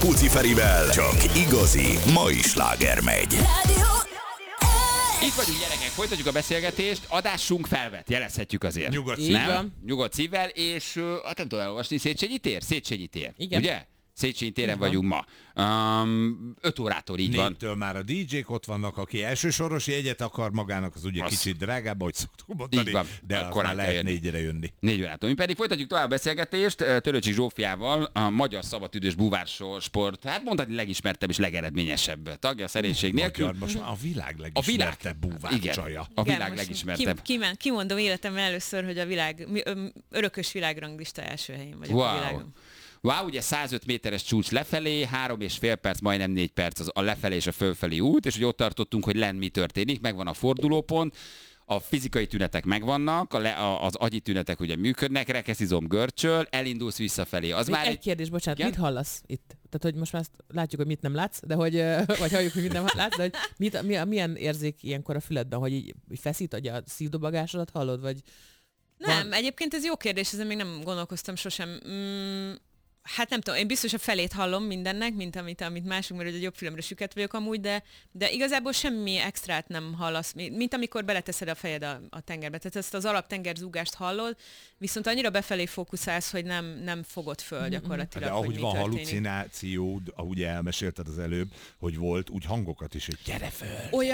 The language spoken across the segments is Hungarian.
Puzsi Ferivel csak igazi mai sláger megy. Itt vagyunk, gyerekek, folytatjuk a beszélgetést, adásunk felvett, jelezhetjük azért. Nyugodt szívvel. Nyugodt szívvel, és hát nem tudom elolvasni, Széchenyi tér? Széchenyi tér, igen. Ugye? Széchenyi téren vagyunk ma. 5 órától így van. 4-től már a DJ-k ott vannak, aki elsősoros jegyet akar magának, az ugye kicsit drágább, ahogy szoktuk mondani, de akkor lehet 4-re jönni. 4 órától. Mi pedig folytatjuk tovább a beszélgetést Törőcsik Zsófiával, a magyar szabadüdős búvársport, hát mondhatni legismertebb és legeredményesebb tagja, szerénység nélkül. Magyar, most már a világ legismertebb búvárcsaja. A világ legismertebb. Kimondom életemben először, hogy a világ, örökös világranglista első helyén vagyok a világon. Wow, ugye 105 méteres csúcs lefelé, 3,5 perc, majdnem 4 perc az a lefelé és a fölfelé út, és hogy ott tartottunk, hogy lent mi történik, megvan a fordulópont, a fizikai tünetek megvannak, az agyi tünetek ugye működnek, rekeszizom görcsöl, elindulsz visszafelé. Az már egy kérdés, bocsánat, mit hallasz itt? Tehát, hogy most már ezt látjuk, hogy mit nem látsz, de hogy, vagy halljuk, hogy mit nem látsz, de hogy milyen érzék ilyenkor a füledben, hogy így feszít, hogy a szívdobagásodat hallod, vagy... Nem, egyébként ez jó kérdés, ezen még nem gondolkoztam sosem. Hát nem tudom, én biztos a felét hallom mindennek, mint amit mások, mert egy jobb fülemre süket vagyok amúgy, de igazából semmi extrát nem hallasz, mint amikor beleteszed a fejed a tengerbe. Tehát ezt az alaptengerzúgást hallod, viszont annyira befelé fókuszálsz, hogy nem fogod föl gyakorlatilag, de hogy ahogy mi van történik. halucinációd, ahogy elmesélted az előbb, hogy volt úgy hangokat is, hogy gyere föl.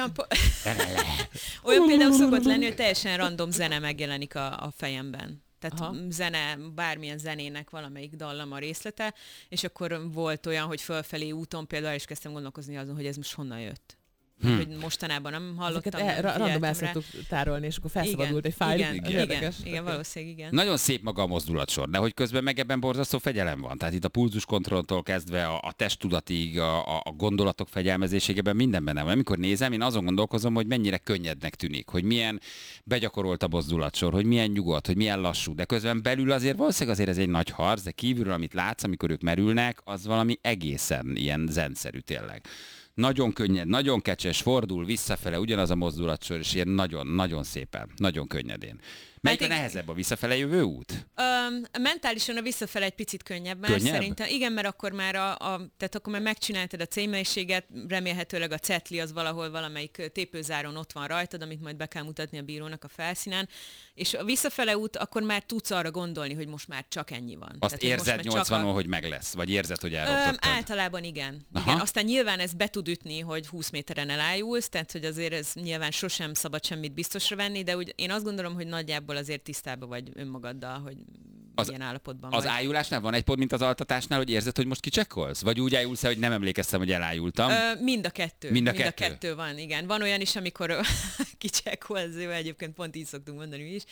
Olyan például szokott lenni, hogy teljesen random zene megjelenik a fejemben. Tehát zene, bármilyen zenének valamelyik dallama részlete, és akkor volt olyan, hogy fölfelé úton például is kezdtem gondolkozni azon, hogy ez most honnan jött. Hogy mostanában nem hallottam. Random el szoktuk tárolni, és akkor felszabadult egy fájl. Igen, valószínűleg igen. Nagyon szép maga a mozdulatsor, de hogy közben meg ebben borzasztó fegyelem van. Tehát itt a pulzuskontrolltól kezdve a testtudatig, a gondolatok fegyelmezésében minden benne van. Amikor nézem, én azon gondolkozom, hogy mennyire könnyednek tűnik, hogy milyen begyakorolt a mozdulatsor, hogy milyen nyugodt, hogy milyen lassú, de közben belül azért valószínűleg azért ez egy nagy harc, de kívülről, amit látsz, amikor ők merülnek, az valami egészen ilyen zenszerű tényleg. Nagyon könnyed, nagyon kecses, fordul visszafele, ugyanaz a mozdulatsor, és ilyen nagyon-nagyon szépen, nagyon könnyedén. Melyik a nehezebb, a visszafele jövő út? Mentálisan a visszafele egy picit könnyebb már szerintem. Igen, mert akkor már tehát akkor már megcsináltad a címmelyiséget, remélhetőleg a cetli az valahol valamelyik tépőzáron ott van rajtad, amit majd be kell mutatni a bírónak a felszínen, és a visszafele út, akkor már tudsz arra gondolni, hogy most már csak ennyi van. Azt tehát, érzed 80-on, hogy meg lesz, vagy érzed, hogy elrontottad? Általában igen. Aztán nyilván ez be tud ütni, hogy 20 méteren elájulsz, tehát hogy azért ez nyilván sosem szabad semmit biztosra venni, de úgy én azt gondolom, hogy nagyjából azért tisztában vagy önmagaddal, hogy milyen állapotban vagy. Az ájulásnál van egy pont, mint az altatásnál, hogy érzed, hogy most kicsekkolsz? Vagy úgy ájulsz, hogy nem emlékeztem, hogy elájultam? Mind a kettő. Mind a kettő van, igen. Van olyan is, amikor kicsekkolsz, egyébként pont így szoktunk mondani mi is,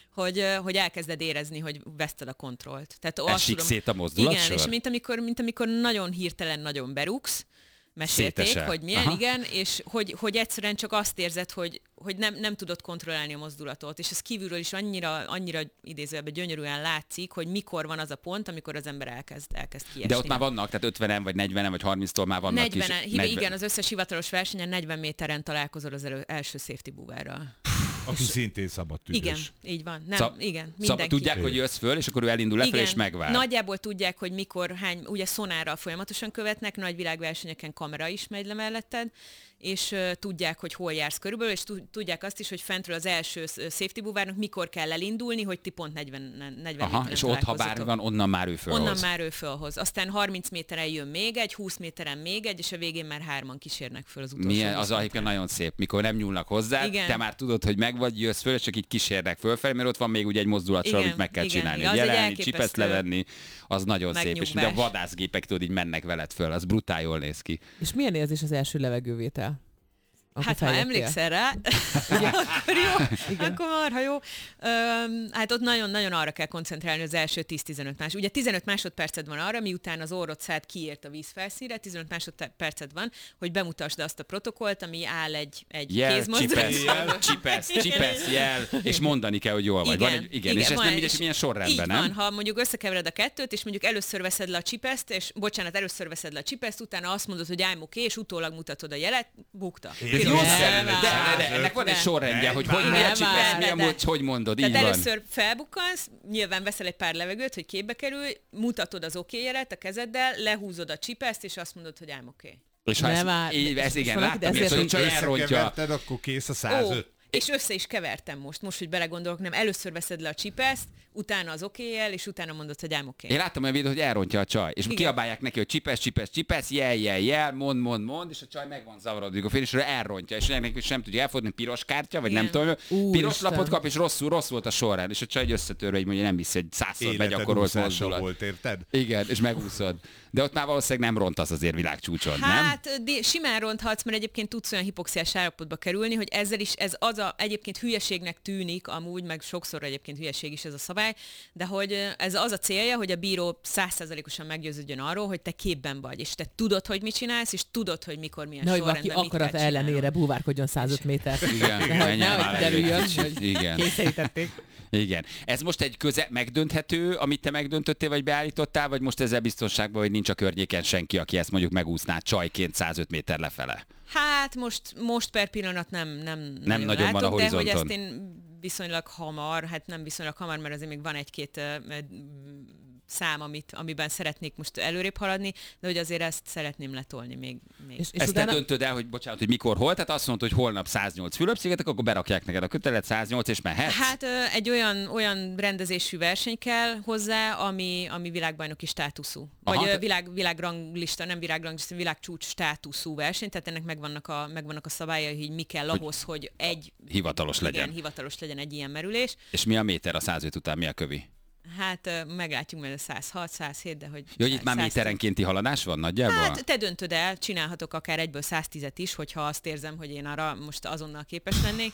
hogy elkezded érezni, hogy veszted a kontrollt. Esik szét a mozdulatsor? Igen, és mint amikor nagyon hirtelen nagyon berúgsz, mesélték, hogy milyen, igen, és hogy egyszerűen csak azt érzed, hogy nem tudod kontrollálni a mozdulatot, és ez kívülről is annyira idézőjelben gyönyörűen látszik, hogy mikor van az a pont, amikor az ember elkezd kiesni. De ott már vannak, tehát 50-en, vagy 40-en, vagy 30-tól már vannak 40-en, igen, az összes hivatalos versenyen 40 méteren találkozol az első safety búvárral. Aki szintén szabadtüdős. Igen, így van. Igen, mindenki. Tudják, hogy jössz föl, és akkor ő elindul lefelé, és megvár. Nagyjából tudják, hogy mikor, ugye szonárral folyamatosan követnek, nagy világversenyeken kamera is megy le melletted, és tudják, hogy hol jársz körülbelül, és tudják azt is, hogy fentről az első safety búvárnak mikor kell elindulni, hogy ti pont 40 méteren és ott, ha bármi van, onnan már ő fölhoz. Onnan már ő fölhoz. Aztán 30 méteren jön még egy, 20 méteren még egy, és a végén már 3-an kísérnek föl az utolsó. Az egyébként nagyon szép, mikor nem nyúlnak hozzá, te már tudod, hogy megvagy, jössz föl, és csak így kísérnek fölfelé, mert ott van még ugye egy mozdulatsor, amit meg kell csinálni. Jelenni, csipeszt levenni, az nagyon szép, és ugye a vadászgépek tudod így mennek veled föl, az brutál jól néz ki. És milyen érzés az első levegővétel? Hát ha emlékszel rá, akkor marha jó. Hát ott nagyon-nagyon arra kell koncentrálni az első 10-15 másodperc. Ugye 15 másodperced van arra, miután az orrod szállt kiért a vízfelszínre, 15 másodperced van, hogy bemutasd azt a protokollt, ami áll egy kézmozdulatban. Csipesz, jel, és mondani kell, hogy jól vagy. Igen, és ez nem mindegy, milyen sorrendben, nem? Van, ha mondjuk összekevered a kettőt, és mondjuk először veszed le a csipeszt, utána azt mondod, hogy I'm okay, és utólag mutatod a jelet, bukta. De ennek van egy sorrendje, hogy milyen csipesz, milyen hogy mondod, így van. Tehát először felbukkansz, nyilván veszel egy pár levegőt, hogy képbe kerülj, mutatod az oké-jelet a kezeddel, lehúzod a csipeszt, és azt mondod, hogy I'm oké. És ha ez igen, láttam, hogy csak elrontja. Akkor kész a 105. És össze is kevertem most, hogy belegondolok, nem, először veszed le a csipeszt, utána az oké-jel, és utána mondod, hogy I'm oké. Én láttam olyan videót, hogy elrontja a csaj, és kiabálják neki, hogy csipesz, jel, mond, és a csaj meg van zavarodva, a félésről elrontja, és neki sem tudja elfordulni, piros kártya, vagy nem tudom, piros lapot kap, és rossz volt a sorrend, és a csaj összetörve, hogy mondja, nem hiszi, hogy 100-szor begyakorolt mozdulat. Volt, érted? Igen, és megúszod. De ott már valószínűleg nem rontasz azért világcsúcson, nem? Hát simán ronthatsz, mert egyébként tudsz olyan hipoxiás állapotba kerülni, hogy ezzel is ez az egyébként hülyeségnek tűnik amúgy, meg sokszor egyébként hülyeség is ez a szabály, de hogy ez az a célja, hogy a bíró 100%-osan meggyőződjön arról, hogy te képben vagy, és te tudod, hogy mit csinálsz, és tudod, hogy mikor milyen sorrendben mit kell csinálni. Akarat ellenére búvárkodjon 105 méter. Igen, nehogy derüljön, hogy kényszerítették. Igen. Ez most egy megdönthető, amit te megdöntöttél, vagy beállítottál, vagy most ezzel biztonságban, hogy nincs a környéken senki, aki ezt mondjuk megúszná csajként 105 méter lefele? Hát most per pillanat nem nagyon látok, van a horizonton. De hogy ezt én viszonylag hamar, hát nem viszonylag hamar, mert azért még van egy-két szám, amiben szeretnék most előrébb haladni, de hogy azért ezt szeretném letolni még. És ezt utána... te döntöd el, hogy bocsánat, hogy mikor, hol, tehát azt mondod, hogy holnap 108 Fülöp-szigetek, akkor berakják neked a kötelet 108 és mehetsz? Hát egy olyan rendezésű verseny kell hozzá, ami világbajnoki státuszú. Vagy világranglista, nem világranglista, világcsúcs státuszú verseny, tehát ennek megvannak a szabályai, hogy mi kell ahhoz, hogy egy hivatalos legyen egy ilyen merülés. És mi a méter a 105 után, mi a kövi? Hát meglátjuk majd a 106, 107, de hogy... Jó, hogy itt már méterenkénti haladás van nagyjából? Hát te döntöd el, csinálhatok akár egyből 110-et is, hogyha azt érzem, hogy én arra most azonnal képes lennék,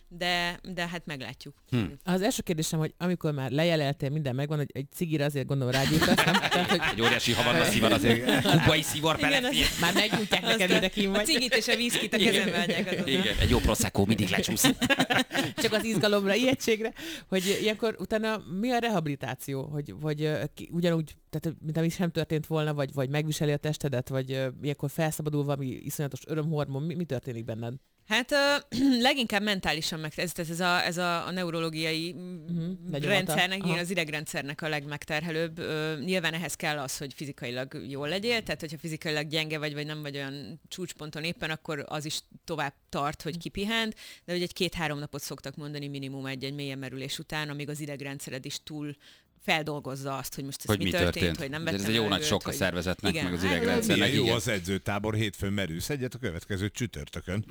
de hát meglátjuk. Az első kérdésem, hogy amikor már lejeleltél, minden megvan, hogy egy cigire azért gondolom rágyújtasz, nem? Tehát, hogy... Egy óriási havanna szívar azért, kubai szívar belefér. Már meggyújtják neked, mire kín vagy. A cigit és a vízkit a kezembe adják. Igen, egy jó prosecco mindig lecsúsz. Csak az izgalomra, ijegységre, hogy ilyenkor utána mi a rehabilitáció? Hogy ugyanúgy, tehát mint ami sem történt volna, vagy megviseli a testedet, vagy ilyenkor felszabadul valami iszonyatos örömhormon, mi történik benned? Hát leginkább mentálisan ez a neurológiai rendszernek, igen, az idegrendszernek a legmegterhelőbb. Nyilván ehhez kell az, hogy fizikailag jól legyél, tehát hogyha fizikailag gyenge vagy nem vagy olyan csúcsponton éppen, akkor az is tovább tart, hogy kipihent, de hogy egy 2-3 napot szoktak mondani minimum egy mélyen merülés után, amíg az idegrendszered is túl feldolgozza azt, hogy most ez mi történt, hogy nem vettem. Ez egy jó nagy sok a szervezetnek, igen, meg az idegrendszernek. Jó az edzőtábor, hétfőn merülsz egyet, a következő csütörtökön.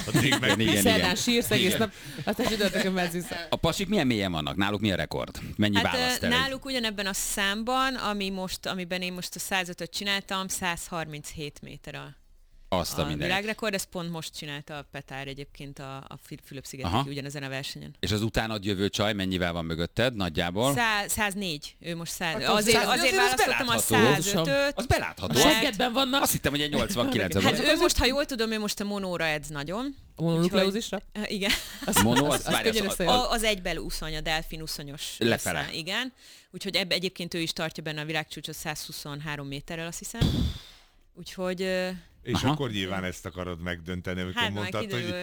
Szerdán sírsz egész nap, aztán csütörtökön mersz vissza. A pasik milyen mélyen vannak? Náluk mi a rekord? Mennyi választ el? Náluk ugyanebben a számban, amiben én most a 105-öt csináltam, 137 méter a világrekord, ezt pont most csinálta a Petár egyébként a Fülöp-szigeteki ugyanezen a versenyen. És az utánad jövő csaj mennyivel van mögötted nagyjából? 104, ő most 100. Azért választottam a 105-öt. Az belátható. Seggedben vannak. Azt hittem, hogy egy 89. Hát ő most, ha jól tudom, ő most a monóra edz nagyon. A mononukleózisra? Igen. Az egybel úszony, a delfin úszonyos. Lefele. Igen. Úgyhogy egyébként ő is tartja benne a világcsúcsot 123 méterrel, azt hiszem. Úgyhogy... És akkor nyilván ezt akarod megdönteni, amikor mondtad, hogy...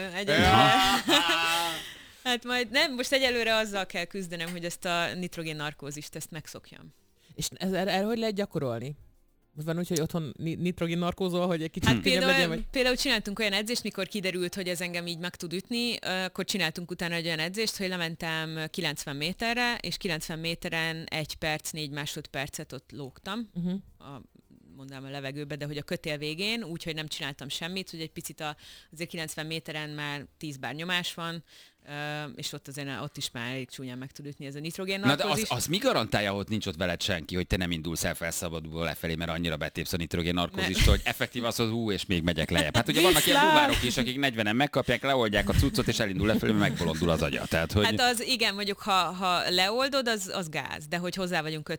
Hát majd nem, most egyelőre azzal kell küzdenem, hogy ezt a nitrogén narkózist, ezt megszokjam. És erre hogy lehet gyakorolni? Van úgy, hogy otthon nitrogén narkózol, hogy egy kicsit könnyebb legyen? Vagy... Például csináltunk olyan edzést, mikor kiderült, hogy ez engem így meg tud ütni, akkor csináltunk utána egy olyan edzést, hogy lementem 90 méterre, és 90 méteren 1 perc, 4 másodpercet ott lógtam. Mondanám a levegőbe, de hogy a kötél végén, úgyhogy nem csináltam semmit, hogy egy picit azért 90 méteren már 10 bár nyomás van, és ott is már elég csúnyán meg tud ütni ez a nitrogén narkózis. Na de az mi garantálja, hogy nincs ott veled senki, hogy te nem indulsz el felszabadulva lefelé, mert annyira betépsz a nitrogén narkózistól, hogy effektív az, hogy és még megyek lejjebb. Hát ugye vannak ilyen buvárok is, akik 40-en megkapják, leoldják a cuccot, és elindul lefelé, mert megbolondul az agya. Tehát, hogy... Hát az igen, mondjuk ha leoldod, az gáz, de hogy hozzá vagyunk kötve